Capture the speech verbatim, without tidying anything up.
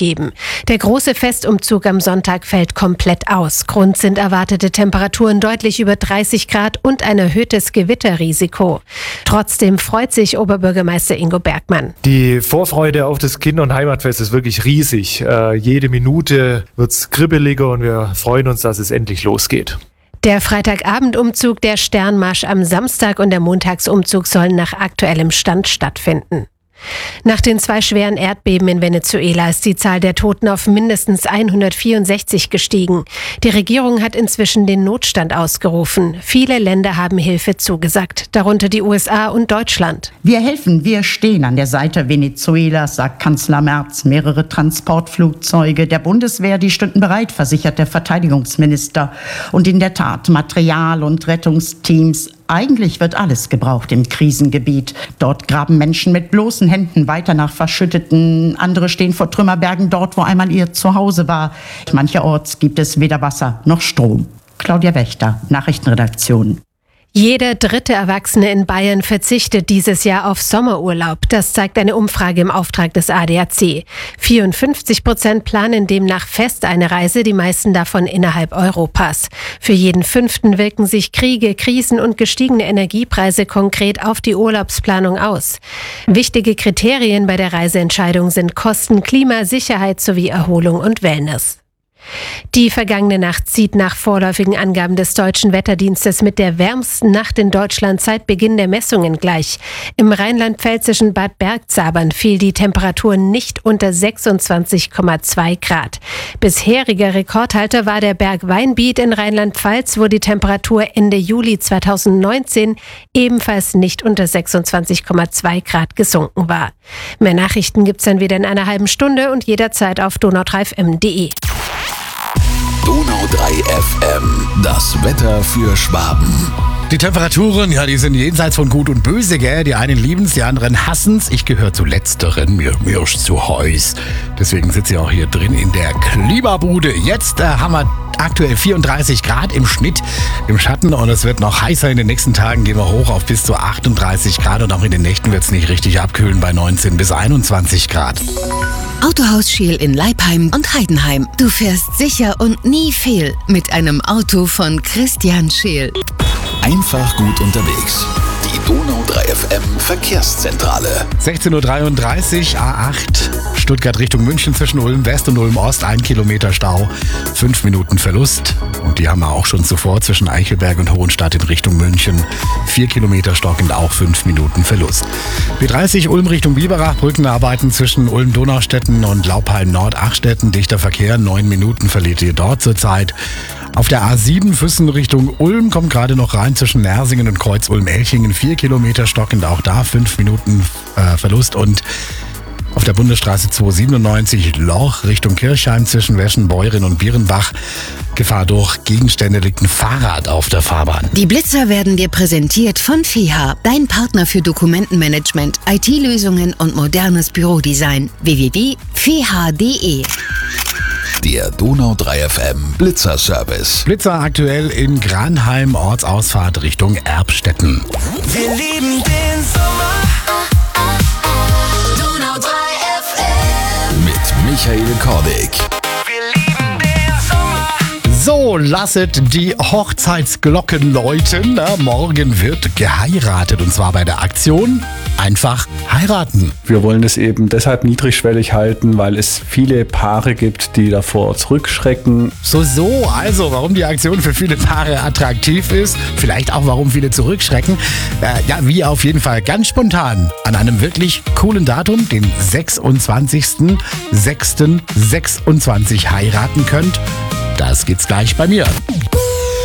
geben. Der große Festumzug am Sonntag fällt komplett aus. Grund sind erwartete Temperaturen deutlich über dreißig Grad und ein erhöhtes Gewitterrisiko. Trotzdem freut sich Oberbürgermeister Ingo Bergmann. Die Vorfreude auf das Kinder- und Heimatfest ist wirklich riesig. Äh, jede Minute wird's kribbeliger und wir freuen uns, dass es endlich losgeht. Der Freitagabendumzug, der Sternmarsch am Samstag und der Montagsumzug sollen nach aktuellem Stand stattfinden. Nach den zwei schweren Erdbeben in Venezuela ist die Zahl der Toten auf mindestens hundertvierundsechzig gestiegen. Die Regierung hat inzwischen den Notstand ausgerufen. Viele Länder haben Hilfe zugesagt, darunter die U S A und Deutschland. Wir helfen, wir stehen an der Seite Venezuelas, sagt Kanzler Merz. Mehrere Transportflugzeuge der Bundeswehr, die stünden bereit, versichert der Verteidigungsminister. Und in der Tat, Material und Rettungsteams. Eigentlich wird alles gebraucht im Krisengebiet. Dort graben Menschen mit bloßen Händen weiter nach Verschütteten. Andere stehen vor Trümmerbergen dort, wo einmal ihr Zuhause war. Mancherorts gibt es weder Wasser noch Strom. Claudia Wächter, Nachrichtenredaktion. Jeder dritte Erwachsene in Bayern verzichtet dieses Jahr auf Sommerurlaub. Das zeigt eine Umfrage im Auftrag des A D A C. vierundfünfzig Prozent planen demnach fest eine Reise, die meisten davon innerhalb Europas. Für jeden Fünften wirken sich Kriege, Krisen und gestiegene Energiepreise konkret auf die Urlaubsplanung aus. Wichtige Kriterien bei der Reiseentscheidung sind Kosten, Klima, Sicherheit sowie Erholung und Wellness. Die vergangene Nacht zieht nach vorläufigen Angaben des Deutschen Wetterdienstes mit der wärmsten Nacht in Deutschland seit Beginn der Messungen gleich. Im rheinland-pfälzischen Bad Bergzabern fiel die Temperatur nicht unter sechsundzwanzig Komma zwei Grad. Bisheriger Rekordhalter war der Berg Weinbiet in Rheinland-Pfalz, wo die Temperatur Ende Juli zweitausendneunzehn ebenfalls nicht unter sechsundzwanzig Komma zwei Grad gesunken war. Mehr Nachrichten gibt's dann wieder in einer halben Stunde und jederzeit auf donau drei f m punkt d e. Donau drei F M, das Wetter für Schwaben. Die Temperaturen, ja, die sind jenseits von Gut und Böse, gell? Die einen lieben's, die anderen hassen's. Ich gehöre zu Letzteren, mir, mir ist zu heiß. Deswegen sitze ich auch hier drin in der Klimabude. Jetzt äh, haben wir aktuell vierunddreißig Grad im Schnitt im Schatten und es wird noch heißer. In den nächsten Tagen gehen wir hoch auf bis zu achtunddreißig Grad und auch in den Nächten wird's nicht richtig abkühlen bei neunzehn bis einundzwanzig Grad. Autohaus Scheel in Leipheim und Heidenheim. Du fährst sicher und nie fehl mit einem Auto von Christian Scheel. Einfach gut unterwegs. Die Donau drei F M Verkehrszentrale. sechzehn Uhr dreiunddreißig, A acht, Stuttgart Richtung München zwischen Ulm West und Ulm Ost, ein Kilometer Stau, fünf Minuten Verlust. Und die haben wir auch schon zuvor zwischen Eichelberg und Hohenstadt in Richtung München. Vier Kilometer stockend, auch fünf Minuten Verlust. B dreißig Ulm Richtung Biberach, Brückenarbeiten zwischen Ulm-Donaustetten und Laupheim-Nord-Achstetten. Dichter Verkehr, neun Minuten verliert ihr dort zurzeit. Auf der A sieben Füssen Richtung Ulm kommt gerade noch rein zwischen Nersingen und Kreuz-Ulm-Elchingen. Vier Kilometer stockend, auch da fünf Minuten äh, Verlust. Und auf der Bundesstraße zweihundertsiebenundneunzig Loch Richtung Kirchheim zwischen Weschen, Beuren und Bierenbach. Gefahr durch Gegenstände, liegt ein Fahrrad auf der Fahrbahn. Die Blitzer werden dir präsentiert von F E H A, dein Partner für Dokumentenmanagement, I T-Lösungen und modernes Bürodesign. w w w punkt f e h a punkt d e. Der Donau drei F M Blitzer-Service. Blitzer aktuell in Granheim, Ortsausfahrt Richtung Erbstetten. Wir lieben den Sommer. Donau drei F M. Mit Michael Kordig. Wir lieben den Sommer. So, lasset die Hochzeitsglocken läuten. Na, morgen wird geheiratet und zwar bei der Aktion Einfach heiraten. Wir wollen es eben deshalb niedrigschwellig halten, weil es viele Paare gibt, die davor zurückschrecken. So, so, also warum die Aktion für viele Paare attraktiv ist, vielleicht auch warum viele zurückschrecken. Äh, ja, wie auf jeden Fall ganz spontan an einem wirklich coolen Datum, den sechsundzwanzigsten sechsten sechsundzwanzig heiraten könnt. Das geht's gleich bei mir.